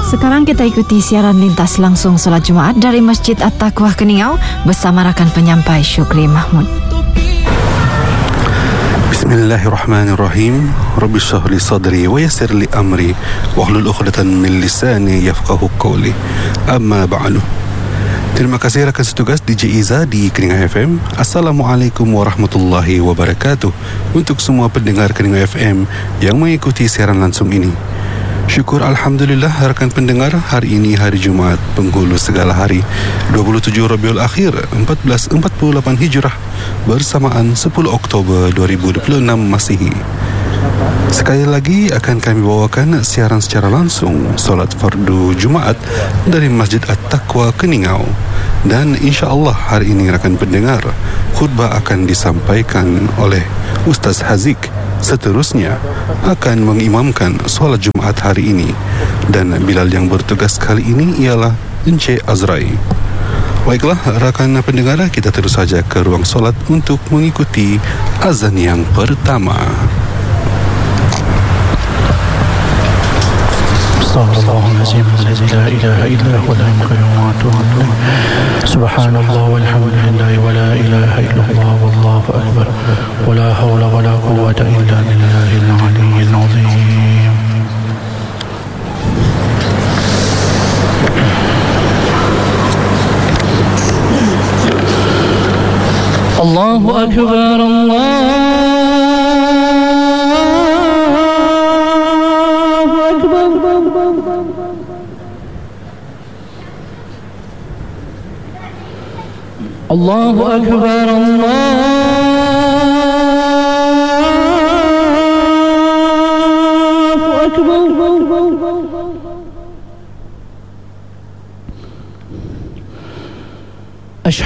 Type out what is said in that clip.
Sekarang kita ikuti siaran lintas langsung solat Jumaat dari Masjid At-Taqwa Keningau bersama rakan penyampai Syukri Mahmud. Bismillahirrahmanirrahim. Rabbi shrah li sadri wa yassir li amri wahlul 'uqdatan min lisani yafqahu qawli. Amma ba'du. Terima kasih rakan setugas DJ Iza di Keningau FM. Assalamualaikum warahmatullahi wabarakatuh. Untuk semua pendengar Keningau FM yang mengikuti siaran langsung ini, syukur Alhamdulillah rakan pendengar, hari ini hari Jumaat penghulu segala hari 27 Rabiul Akhir 1448 Hijrah bersamaan 10 Oktober 2026 Masihi. Sekali lagi akan kami bawakan siaran secara langsung solat fardu Jumaat dari Masjid At-Taqwa Keningau. Dan insya-Allah hari ini rakan pendengar, khutbah akan disampaikan oleh Ustaz Haziq. Seterusnya akan mengimamkan solat Jumaat hari ini, dan bilal yang bertugas kali ini ialah Encik Azrai. Baiklah rakan pendengar, kita terus saja ke ruang solat untuk mengikuti azan yang pertama. Astaghfirullahaladzim, la ilaha illa huwa al-hayyul qayyum wa atubu ilaih. Subhanallah walhamdulillah wa la ilaha illallah wallahu akbar wa la hawla wa la quwwata illa billahil aliyyil azim. Allahu akbar, Allahu akbar, Allahu akbar.